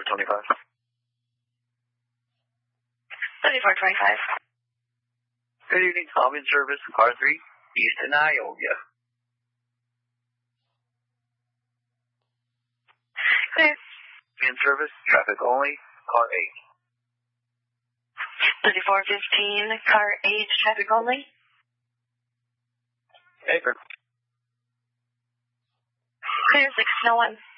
3425. 3425. Good evening, Tom in service, car 3, East in Iowa. Clear. In service, traffic only, car 8. 3415, car 8, traffic only. Paper. Clear 601.